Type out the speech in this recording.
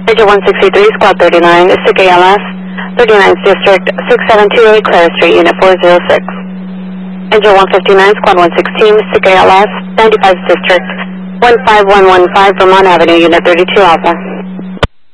Engine 163, Squad 39, SICK ALS, 39th District, 6728 Clara Street, Unit 406. Engine 159, Squad 116, SICK ALS, 95th District, 15115 Vermont Avenue, Unit 32 Alpha.